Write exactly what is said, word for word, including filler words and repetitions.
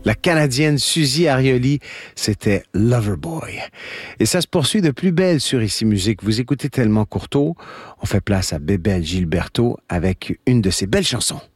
la Canadienne Suzy Arioli, c'était Loverboy. Et ça se poursuit de plus belle sur Ici Musique. Vous écoutez Tellement Courteau, on fait place à Bébel Gilberto avec une de ses belles chansons.